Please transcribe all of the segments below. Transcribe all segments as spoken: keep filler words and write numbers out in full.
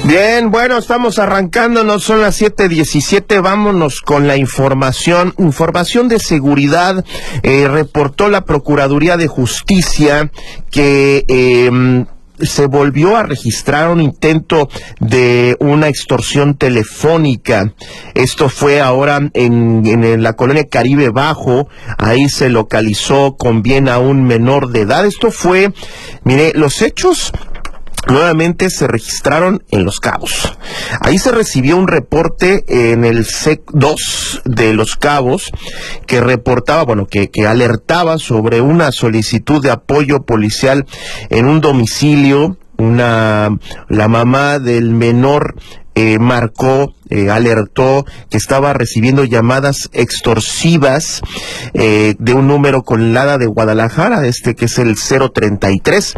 Bien, bueno, estamos arrancándonos, son las siete diecisiete, vámonos con la información, información de seguridad. Eh, reportó la Procuraduría de Justicia que eh, se volvió a registrar un intento de una extorsión telefónica. Esto fue ahora en, en la colonia Caribe Bajo. Ahí se localizó con bien a un menor de edad. Esto fue, mire, los hechos nuevamente se registraron en Los Cabos. Ahí se recibió un reporte en el C E C dos de Los Cabos que reportaba, bueno, que, que alertaba sobre una solicitud de apoyo policial en un domicilio. Una, la mamá del menor eh, marcó, eh, alertó que estaba recibiendo llamadas extorsivas eh, de un número con el A D A de Guadalajara, este que es el cero treinta y tres.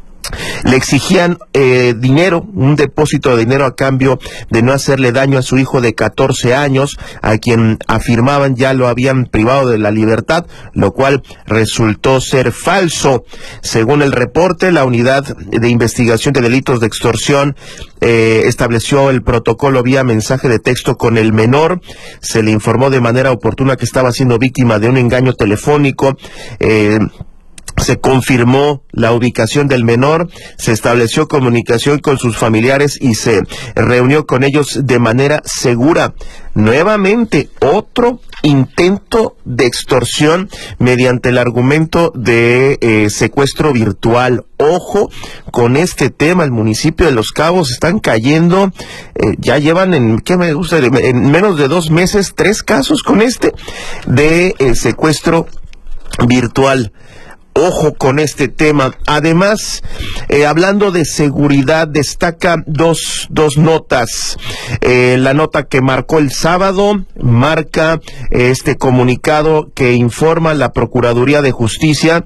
Le exigían eh, dinero, un depósito de dinero a cambio de no hacerle daño a su hijo de catorce años, a quien afirmaban ya lo habían privado de la libertad, lo cual resultó ser falso. Según el reporte, la Unidad de Investigación de Delitos de Extorsión eh, estableció el protocolo vía mensaje de texto con el menor. Se le informó de manera oportuna que estaba siendo víctima de un engaño telefónico. Eh, Se confirmó la ubicación del menor, se estableció comunicación con sus familiares y se reunió con ellos de manera segura. Nuevamente, otro intento de extorsión mediante el argumento de eh, secuestro virtual. Ojo con este tema, el municipio de Los Cabos están cayendo, eh, ya llevan en, ¿qué me gusta? En menos de dos meses, tres casos con este de eh, secuestro virtual. Ojo con este tema. Además, eh, hablando de seguridad, destaca dos, dos notas. Eh, la nota que marcó el sábado, marca eh, este comunicado que informa la Procuraduría de Justicia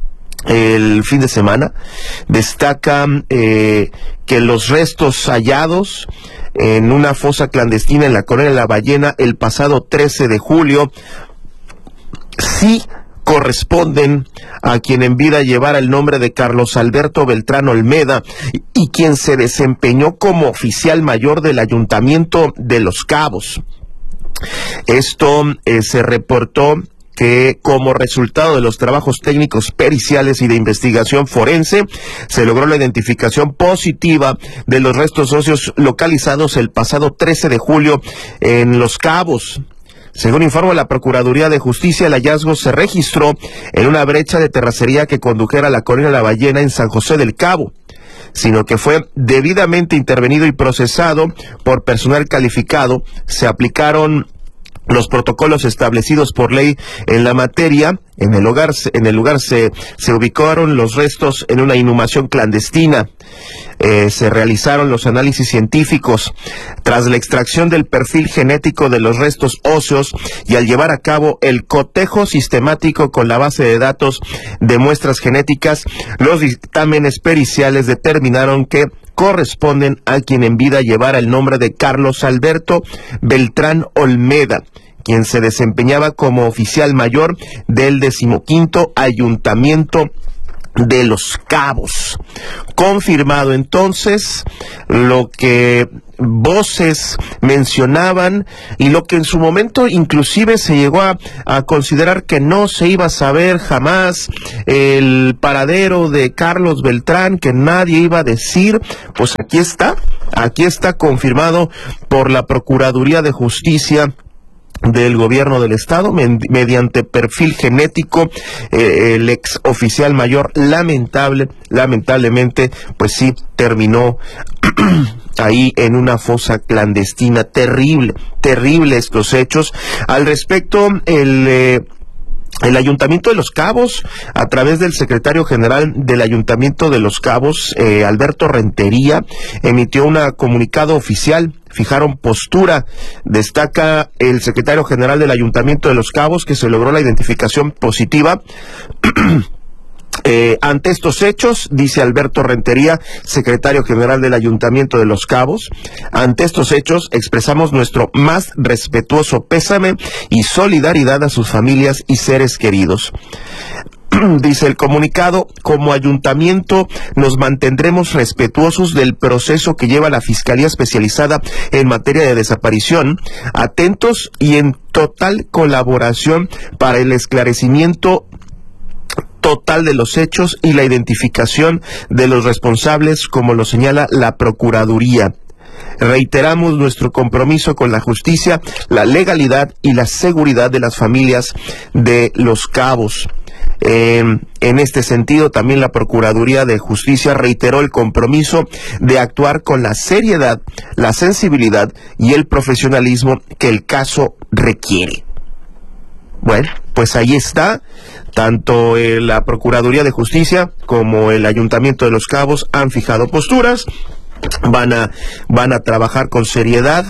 el fin de semana. Destaca eh, que los restos hallados en una fosa clandestina en la colonia La Ballena el pasado trece de julio, sí corresponden a quien en vida llevara el nombre de Carlos Alberto Beltrán Olmeda y, y quien se desempeñó como oficial mayor del Ayuntamiento de Los Cabos. Esto eh, se reportó que como resultado de los trabajos técnicos periciales y de investigación forense, se logró la identificación positiva de los restos óseos localizados el pasado trece de julio en Los Cabos. Según informa la Procuraduría de Justicia, el hallazgo se registró en una brecha de terracería que condujera a la colonia La Ballena en San José del Cabo, sino que fue debidamente intervenido y procesado por personal calificado. Se aplicaron los protocolos establecidos por ley en la materia. En el lugar, en el lugar se, se ubicaron los restos en una inhumación clandestina. Eh, se realizaron los análisis científicos. Tras la extracción del perfil genético de los restos óseos y al llevar a cabo el cotejo sistemático con la base de datos de muestras genéticas, los dictámenes periciales determinaron que corresponden a quien en vida llevara el nombre de Carlos Alberto Beltrán Olmeda, quien se desempeñaba como oficial mayor del decimoquinto Ayuntamiento de Los Cabos. Confirmado entonces lo que voces mencionaban y lo que en su momento inclusive se llegó a, a considerar que no se iba a saber jamás el paradero de Carlos Beltrán, que nadie iba a decir. Pues aquí está, aquí está confirmado por la Procuraduría de Justicia del Gobierno del Estado, mediante perfil genético. Eh, el ex oficial mayor, lamentable, lamentablemente, pues sí, terminó ahí en una fosa clandestina. Terrible, terrible estos hechos. Al respecto, el... Eh, El Ayuntamiento de Los Cabos, a través del secretario general del Ayuntamiento de Los Cabos, eh, Alberto Rentería, emitió un comunicado oficial. Fijaron postura. Destaca el secretario general del Ayuntamiento de Los Cabos que se logró la identificación positiva Eh, ante estos hechos, dice Alberto Rentería, secretario general del Ayuntamiento de Los Cabos, ante estos hechos expresamos nuestro más respetuoso pésame y solidaridad a sus familias y seres queridos. Dice el comunicado: como ayuntamiento nos mantendremos respetuosos del proceso que lleva la Fiscalía Especializada en materia de desaparición, atentos y en total colaboración para el esclarecimiento total de los hechos y la identificación de los responsables, como lo señala la Procuraduría. Reiteramos nuestro compromiso con la justicia, la legalidad y la seguridad de las familias de Los Cabos. Eh, en este sentido, también la Procuraduría de Justicia reiteró el compromiso de actuar con la seriedad, la sensibilidad y el profesionalismo que el caso requiere. Bueno, pues ahí está. Tanto eh, la Procuraduría de Justicia como el Ayuntamiento de Los Cabos han fijado posturas, van a, van a trabajar con seriedad,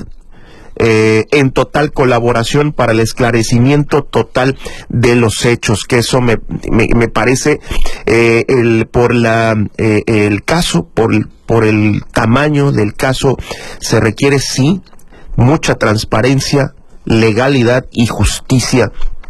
Eh, en total colaboración para el esclarecimiento total de los hechos, que eso me, me, me parece eh, el, por la eh, el caso, por, por el tamaño del caso, se requiere sí mucha transparencia, legalidad y justicia.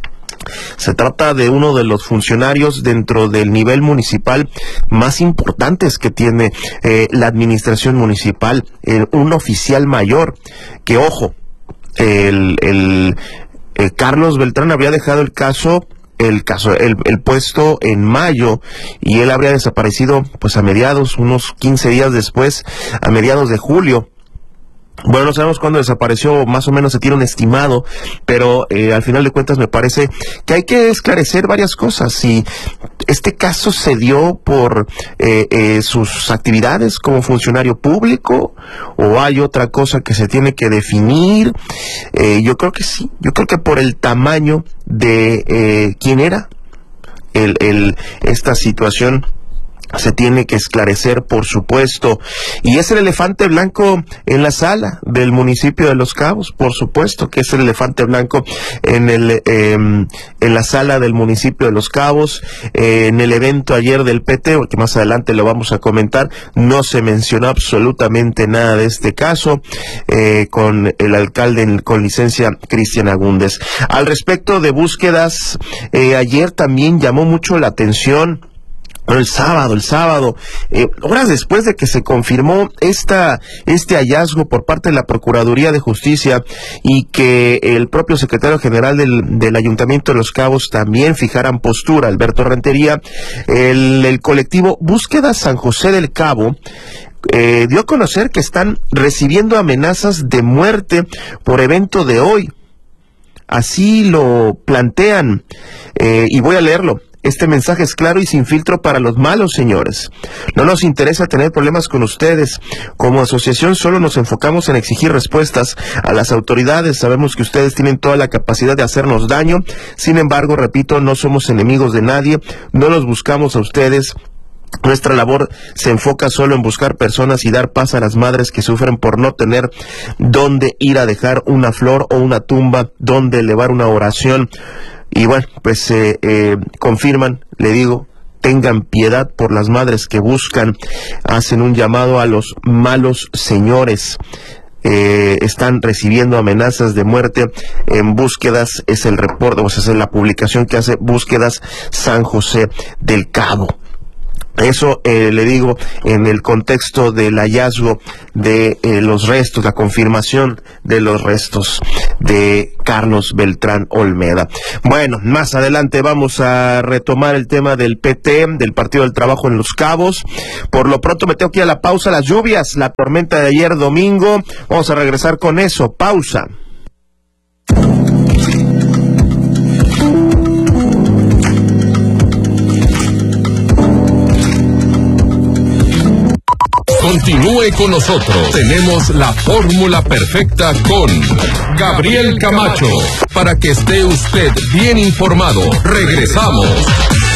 Se trata de uno de los funcionarios dentro del nivel municipal más importantes que tiene eh, la administración municipal, eh, un oficial mayor, que ojo, el, el, el Carlos Beltrán había dejado el caso, el caso, el, el puesto en mayo, y él habría desaparecido pues a mediados, unos quince días después, a mediados de julio. Bueno, no sabemos cuándo desapareció, más o menos se tiene un estimado, pero eh, al final de cuentas me parece que hay que esclarecer varias cosas. Si este caso se dio por eh, eh, sus actividades como funcionario público, o hay otra cosa que se tiene que definir, eh, yo creo que sí, yo creo que por el tamaño de eh, quién era el, el, esta situación se tiene que esclarecer, por supuesto. Y es el elefante blanco en la sala del municipio de Los Cabos, por supuesto que es el elefante blanco en el eh, en la sala del municipio de Los Cabos. Eh, en el evento ayer del P T, porque más adelante lo vamos a comentar, no se mencionó absolutamente nada de este caso, eh, con el alcalde con licencia, Cristian Agúndez. Al respecto de búsquedas, eh, ayer también llamó mucho la atención. Pero el sábado, el sábado, eh, horas después de que se confirmó esta, este hallazgo por parte de la Procuraduría de Justicia, y que el propio secretario general del, del Ayuntamiento de Los Cabos también fijaran postura, Alberto Rentería, el, el colectivo Búsqueda San José del Cabo eh, dio a conocer que están recibiendo amenazas de muerte por evento de hoy. Así lo plantean, eh, y voy a leerlo. Este mensaje es claro y sin filtro para los malos, señores. No nos interesa tener problemas con ustedes. Como asociación solo nos enfocamos en exigir respuestas a las autoridades. Sabemos que ustedes tienen toda la capacidad de hacernos daño. Sin embargo, repito, no somos enemigos de nadie. No los buscamos a ustedes. Nuestra labor se enfoca solo en buscar personas y dar paz a las madres que sufren por no tener dónde ir a dejar una flor o una tumba, dónde elevar una oración. Y bueno, pues eh, eh, confirman, le digo, tengan piedad por las madres que buscan, hacen un llamado a los malos señores. Eh, están recibiendo amenazas de muerte en búsquedas, es el reporte, o sea, es la publicación que hace Búsquedas San José del Cabo. Eso eh, le digo en el contexto del hallazgo de eh, los restos, la confirmación de los restos de Carlos Beltrán Olmeda. Bueno, más adelante vamos a retomar el tema del P T, del Partido del Trabajo en Los Cabos. Por lo pronto me tengo que ir a la pausa. Las lluvias, la tormenta de ayer domingo, vamos a regresar con eso. Pausa. Continúe con nosotros. Tenemos la fórmula perfecta con Gabriel Camacho para que esté usted bien informado. Regresamos.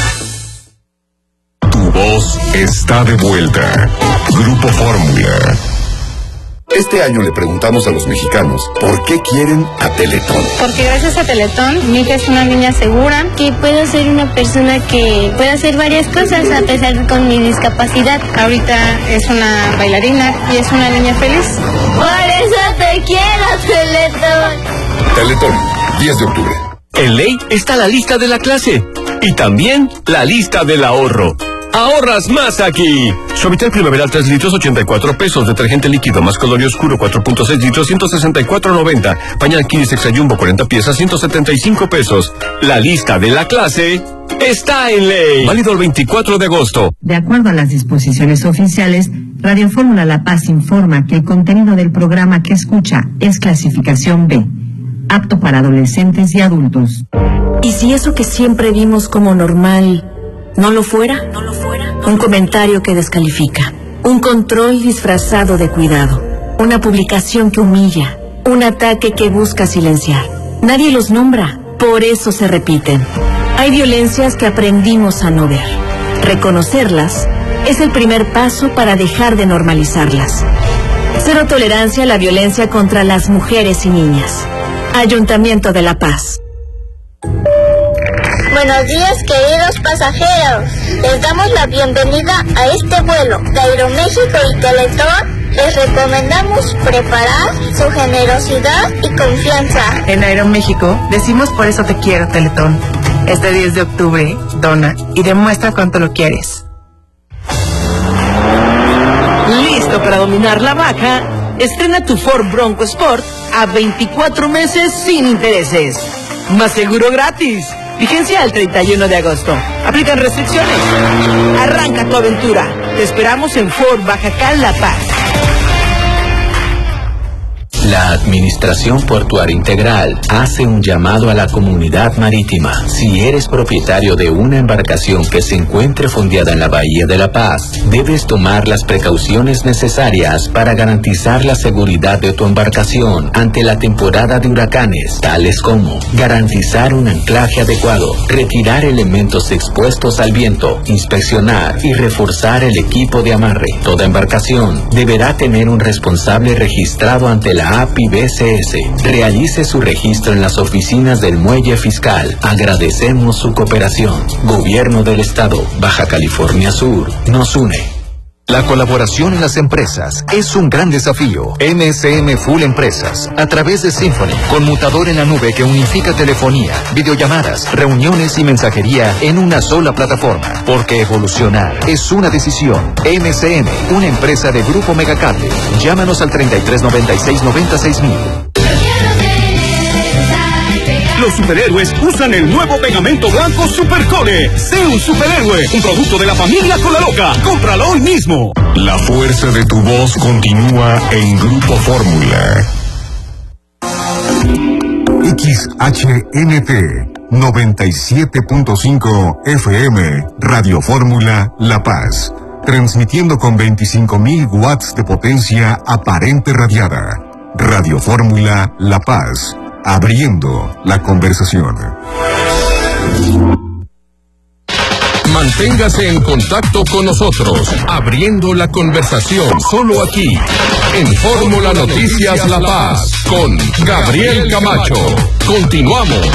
Tu voz está de vuelta. Grupo Fórmula. Este año le preguntamos a los mexicanos por qué quieren a Teletón. Porque gracias a Teletón, mi hija es una niña segura. Que puedo ser una persona que pueda hacer varias cosas a pesar de con mi discapacidad. Ahorita es una bailarina y es una niña feliz. Por eso te quiero, Teletón. Teletón, diez de octubre. En Ley está la lista de la clase y también la lista del ahorro. ¡Ahorras más aquí! Suavitel Primaveral tres litros, ochenta y cuatro pesos. Detergente líquido más color oscuro, cuatro punto seis litros, ciento sesenta y cuatro noventa. Pañal Kiris Extra Jumbo, cuarenta piezas, ciento setenta y cinco pesos. La lista de la clase está en Ley. Válido el veinticuatro de agosto. De acuerdo a las disposiciones oficiales, Radio Fórmula La Paz informa que el contenido del programa que escucha es clasificación B, apto para adolescentes y adultos. ¿Y si eso que siempre vimos como normal no lo fuera? No lo fuera. Un comentario que descalifica, un control disfrazado de cuidado, una publicación que humilla, un ataque que busca silenciar. Nadie los nombra, por eso se repiten. Hay violencias que aprendimos a no ver. Reconocerlas es el primer paso para dejar de normalizarlas. Cero tolerancia a la violencia contra las mujeres y niñas. Ayuntamiento de La Paz. Buenos días, queridos pasajeros. Les damos la bienvenida a este vuelo de Aeroméxico y Teletón. Les recomendamos preparar su generosidad y confianza. En Aeroméxico decimos por eso te quiero, Teletón. Este diez de octubre, dona y demuestra cuánto lo quieres. ¿Listo para dominar la baja? Estrena tu Ford Bronco Sport a veinticuatro meses sin intereses. Más seguro gratis. Vigencia al treinta y uno de agosto. Aplican restricciones. Arranca tu aventura. Te esperamos en Ford Baja Cal La Paz. La Administración Portuaria Integral hace un llamado a la comunidad marítima. Si eres propietario de una embarcación que se encuentre fondeada en la Bahía de La Paz, debes tomar las precauciones necesarias para garantizar la seguridad de tu embarcación ante la temporada de huracanes, tales como garantizar un anclaje adecuado, retirar elementos expuestos al viento, inspeccionar y reforzar el equipo de amarre. Toda embarcación deberá tener un responsable registrado ante la A P I B C S. Realice su registro en las oficinas del Muelle Fiscal. Agradecemos su cooperación. Gobierno del Estado, Baja California Sur, nos une. La colaboración en las empresas es un gran desafío. M S M Full Empresas, a través de Symphony, conmutador en la nube que unifica telefonía, videollamadas, reuniones y mensajería en una sola plataforma. Porque evolucionar es una decisión. M S M, una empresa de Grupo Megacable. Llámanos al treinta y tres noventa y seis noventa y seis mil. Los superhéroes usan el nuevo pegamento blanco Supercole. Sé un superhéroe, un producto de la familia Colaloca. Cómpralo hoy mismo. La fuerza de tu voz continúa en Grupo Fórmula. X H N T noventa y siete punto cinco F M, Radio Fórmula La Paz. Transmitiendo con veinticinco mil watts de potencia aparente radiada. Radio Fórmula La Paz. Abriendo la conversación. Manténgase en contacto con nosotros, abriendo la conversación, solo aquí, en Fórmula Noticias La Paz, con Gabriel Camacho. Continuamos.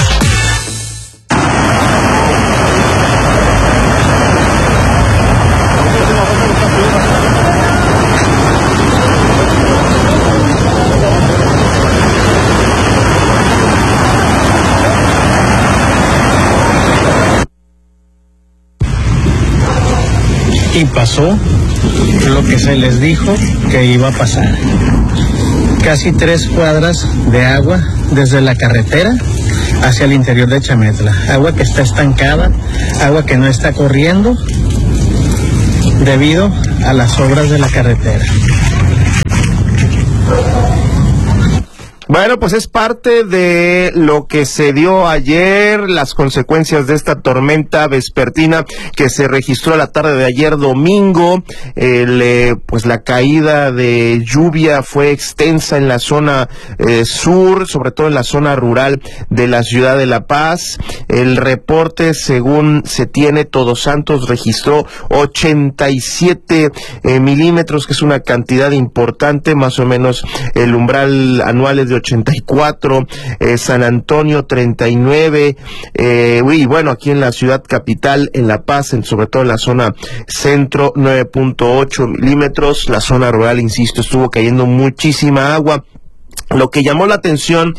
Y pasó lo que se les dijo que iba a pasar. Casi tres cuadras de agua desde la carretera hacia el interior de Chametla. Agua que está estancada, agua que no está corriendo debido a las obras de la carretera. Bueno, pues es parte de lo que se dio ayer, las consecuencias de esta tormenta vespertina que se registró la tarde de ayer domingo. El, eh, pues la caída de lluvia fue extensa en la zona eh, sur, sobre todo en la zona rural de la ciudad de La Paz. El reporte, según se tiene, Todos Santos registró ochenta y siete eh, milímetros, que es una cantidad importante, más o menos el umbral anual es de ochenta y cuatro, eh, San Antonio treinta y nueve, eh, y bueno, aquí en la ciudad capital, en La Paz, en, sobre todo en la zona centro, nueve punto ocho milímetros, la zona rural, insisto, estuvo cayendo muchísima agua. Lo que llamó la atención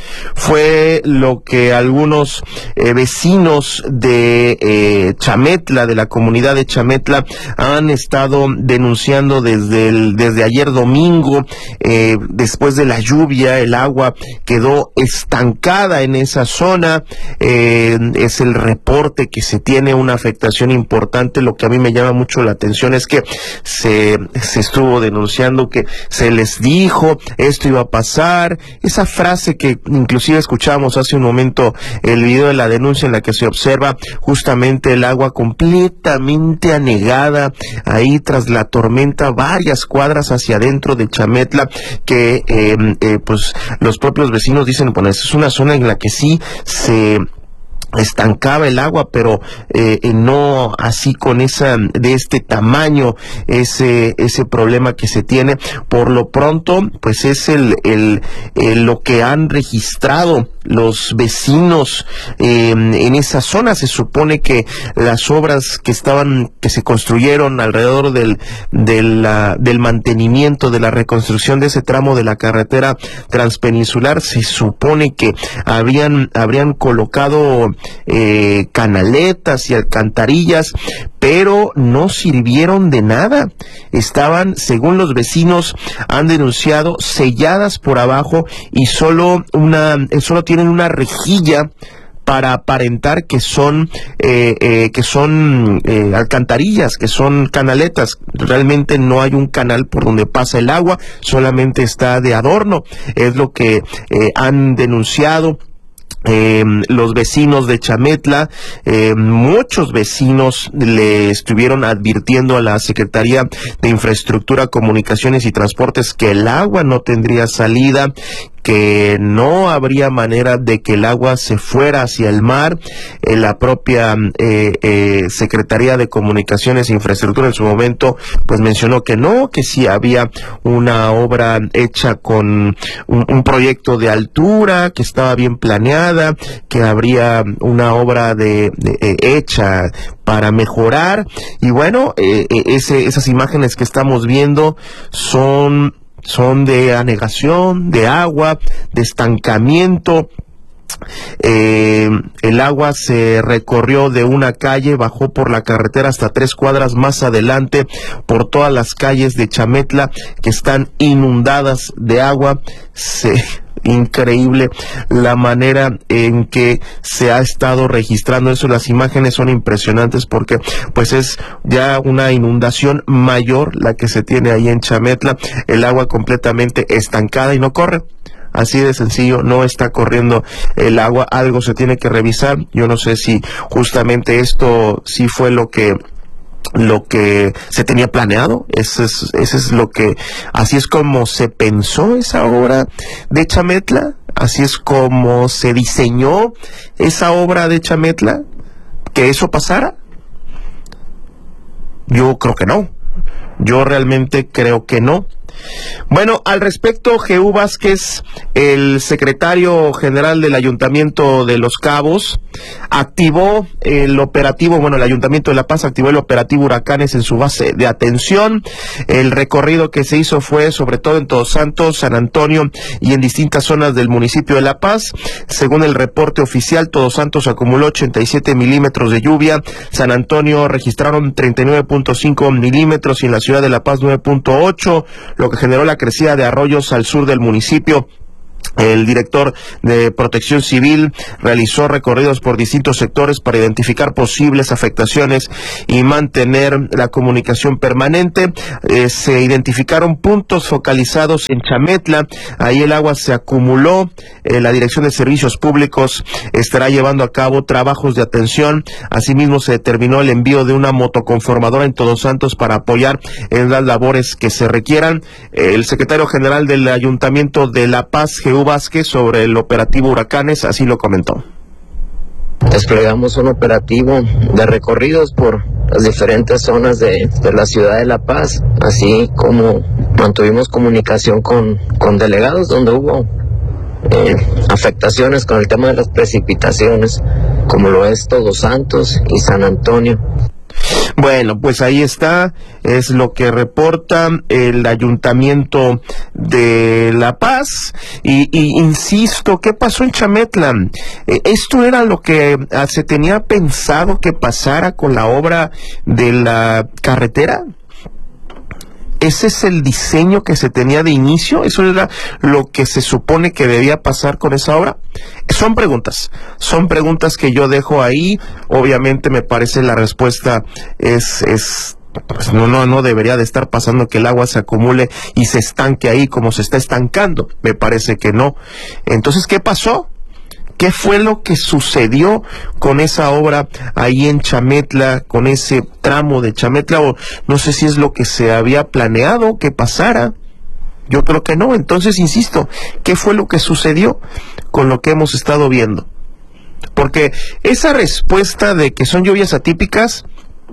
fue lo que algunos eh, vecinos de eh, Chametla, de la comunidad de Chametla, han estado denunciando desde el, desde ayer domingo. Eh, después de la lluvia, el agua quedó estancada en esa zona. Eh, es el reporte que se tiene una afectación importante. Lo que a mí me llama mucho la atención es que se, se estuvo denunciando que se les dijo esto iba a pasar. Esa frase que inclusive escuchábamos hace un momento, el video de la denuncia en la que se observa justamente el agua completamente anegada ahí tras la tormenta, varias cuadras hacia adentro de Chametla, que eh, eh, pues los propios vecinos dicen, bueno, esa es una zona en la que sí se estancaba el agua, pero eh, no así con esa, de este tamaño, ese ese problema que se tiene. Por lo pronto, pues es el, el, el lo que han registrado los vecinos eh, en esa zona. Se supone que las obras que estaban, que se construyeron alrededor del, del, la, del mantenimiento, de la reconstrucción de ese tramo de la carretera transpeninsular, se supone que habrían, habrían colocado Eh, canaletas y alcantarillas, pero no sirvieron de nada. Estaban, según los vecinos han denunciado, selladas por abajo y solo una, solo tienen una rejilla para aparentar que son eh, eh, que son eh, alcantarillas, que son canaletas. Realmente no hay un canal por donde pasa el agua, solamente está de adorno. Es lo que eh, han denunciado Eh, los vecinos de Chametla. Eh, muchos vecinos le estuvieron advirtiendo a la Secretaría de Infraestructura, Comunicaciones y Transportes que el agua no tendría salida, que no habría manera de que el agua se fuera hacia el mar. Eh, la propia eh, eh, Secretaría de Comunicaciones e Infraestructura en su momento pues mencionó que no, que sí había una obra hecha con un, un proyecto de altura, que estaba bien planeada, que habría una obra de, de eh, hecha para mejorar. Y bueno, eh, ese, esas imágenes que estamos viendo son son de anegación, de agua, de estancamiento. Eh, el agua se recorrió de una calle, bajó por la carretera hasta tres cuadras más adelante, por todas las calles de Chametla que están inundadas de agua. Se... Increíble la manera en que se ha estado registrando eso. Las imágenes son impresionantes porque pues es ya una inundación mayor la que se tiene ahí en Chametla. El agua completamente estancada y no corre. Así de sencillo, no está corriendo el agua. Algo se tiene que revisar. Yo no sé si justamente esto sí fue lo que lo que se tenía planeado. Eso es, eso es lo que, así es como se pensó esa obra de Chametla, así es como se diseñó esa obra de Chametla, que eso pasara. Yo creo que no, yo realmente creo que no. Bueno, al respecto, Jehú Vázquez, el secretario general del Ayuntamiento de Los Cabos, activó el operativo, bueno, el Ayuntamiento de La Paz activó el operativo Huracanes en su base de atención. El recorrido que se hizo fue sobre todo en Todos Santos, San Antonio y en distintas zonas del municipio de La Paz. Según el reporte oficial, Todos Santos acumuló ochenta y siete milímetros de lluvia, San Antonio registraron treinta y nueve punto cinco milímetros y en la ciudad de La Paz nueve punto ocho, lo que generó la crecida de arroyos al sur del municipio. El director de Protección Civil realizó recorridos por distintos sectores para identificar posibles afectaciones y mantener la comunicación permanente. Eh, se identificaron puntos focalizados en Chametla, ahí el agua se acumuló. Eh, la Dirección de Servicios Públicos estará llevando a cabo trabajos de atención. Asimismo, se determinó el envío de una motoconformadora en Todos Santos para apoyar en las labores que se requieran. Eh, el secretario general del Ayuntamiento de La Paz, Jehú Vázquez, sobre el operativo Huracanes, así lo comentó. Desplegamos un operativo de recorridos por las diferentes zonas de, de la ciudad de La Paz, así como mantuvimos comunicación con, con delegados donde hubo eh, afectaciones con el tema de las precipitaciones, como lo es Todos Santos y San Antonio. Bueno, pues ahí está, es lo que reporta el Ayuntamiento de La Paz. Y, y insisto, ¿qué pasó en Chametla? Eh, esto era lo que ah, se tenía pensado que pasara con la obra de la carretera. ¿Ese es el diseño que se tenía de inicio? ¿Eso era lo que se supone que debía pasar con esa obra? Son preguntas, son preguntas que yo dejo ahí. Obviamente me parece la respuesta es... es pues no, no, no debería de estar pasando que el agua se acumule y se estanque ahí como se está estancando. Me parece que no. Entonces, ¿qué pasó? ¿Qué fue lo que sucedió con esa obra ahí en Chametla, con ese tramo de Chametla? O no sé si es lo que se había planeado que pasara. Yo creo que no. Entonces, insisto, ¿qué fue lo que sucedió con lo que hemos estado viendo? Porque esa respuesta de que son lluvias atípicas,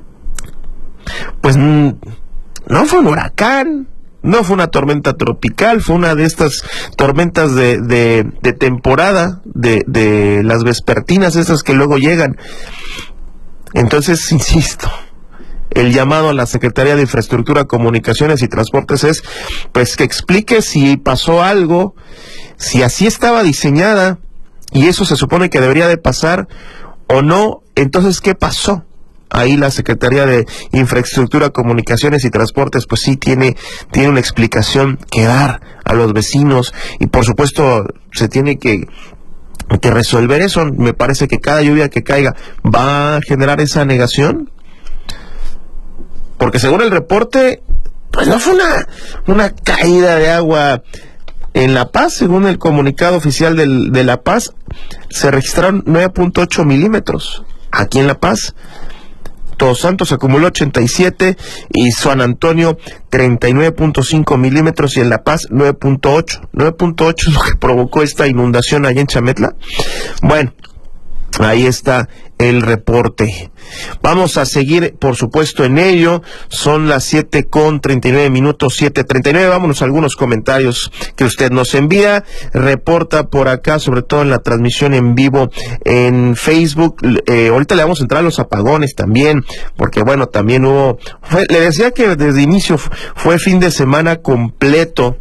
pues no fue un huracán, no fue una tormenta tropical, fue una de estas tormentas de, de, de temporada, de, de las vespertinas, esas que luego llegan. Entonces, insisto, el llamado a la Secretaría de Infraestructura, Comunicaciones y Transportes es, pues, que explique si pasó algo, si así estaba diseñada, y eso se supone que debería de pasar, o no. Entonces, ¿qué pasó? Ahí la Secretaría de Infraestructura, Comunicaciones y Transportes, pues sí tiene, tiene una explicación que dar a los vecinos, y por supuesto se tiene que, que resolver eso. Me parece que cada lluvia que caiga va a generar esa negación, porque según el reporte, pues no fue una, una caída de agua en La Paz. Según el comunicado oficial del, de La Paz, se registraron nueve punto ocho milímetros aquí en La Paz. Todos Santos acumuló ochenta y siete y San Antonio treinta y nueve punto cinco milímetros, y en La Paz nueve punto ocho. nueve punto ocho es lo que provocó esta inundación allá en Chametla. Bueno, ahí está el reporte. Vamos a seguir, por supuesto, en ello. Son las siete con treinta y nueve minutos, siete treinta y nueve. Vámonos a algunos comentarios que usted nos envía. Reporta por acá, sobre todo en la transmisión en vivo en Facebook. Eh, ahorita le vamos a entrar a los apagones también, porque bueno, también hubo... Fue, le decía que desde inicio fue fin de semana completo.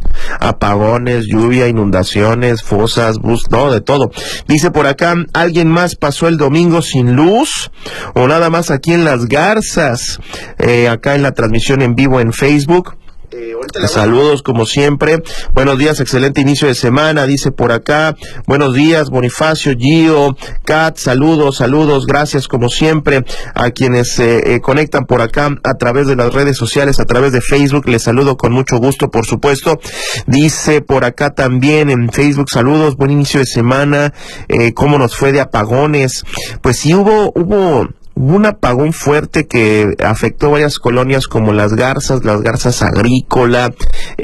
Apagones, lluvia, inundaciones, fosas, bus, no, de todo. Dice por acá, ¿alguien más pasó el domingo sin luz? O nada más aquí en Las Garzas, eh, acá en la transmisión en vivo en Facebook. Eh, Saludos como siempre, buenos días, excelente inicio de semana, dice por acá. Buenos días, Bonifacio, Gio, Kat, saludos, saludos, gracias como siempre a quienes se eh, eh, conectan por acá a través de las redes sociales, a través de Facebook. Les saludo con mucho gusto, por supuesto. Dice por acá también en Facebook, saludos, buen inicio de semana. Eh, ¿cómo nos fue de apagones? Pues sí, hubo, hubo Hubo un apagón fuerte que afectó varias colonias como Las Garzas, Las Garzas Agrícola,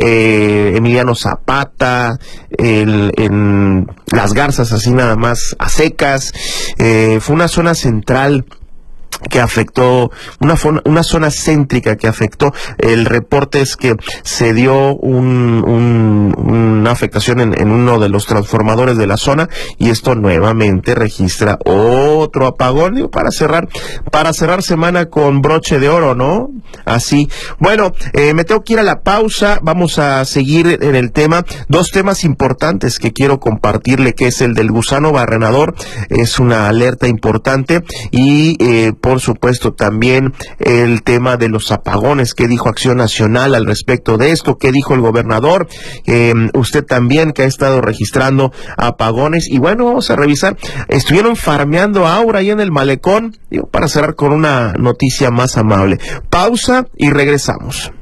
eh, Emiliano Zapata, el, en Las Garzas así nada más a secas. Eh, fue una zona central que afectó, una, una zona céntrica que afectó. El reporte es que se dio un, un, una afectación en, en uno de los transformadores de la zona, y esto nuevamente registra otro apagón. Digo, para cerrar, para cerrar semana con broche de oro, ¿no? Así. Bueno, eh, me tengo que ir a la pausa. Vamos a seguir en el tema. Dos temas importantes que quiero compartirle, que es el del gusano barrenador. Es una alerta importante, y eh, por supuesto también el tema de los apagones. ¿Qué dijo Acción Nacional al respecto de esto? ¿Qué dijo el gobernador? Eh, usted también, que ha estado registrando apagones. Y bueno, vamos a revisar. Estuvieron farmeando Aura ahí en el malecón. Digo, para cerrar con una noticia más amable. Pausa y regresamos.